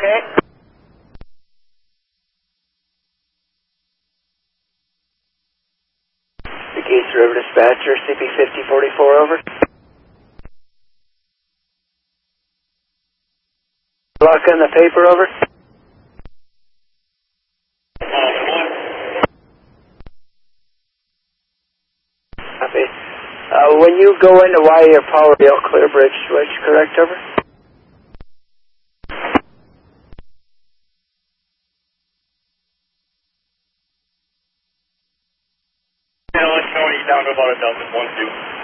The Gates River Dispatcher, CP5044, over. Lock on the paper, over. Copy. When you go into Wire Power Rail Clear Bridge switch, correct, over? Yeah, let's know when you're down to about a dozen, 1, 2.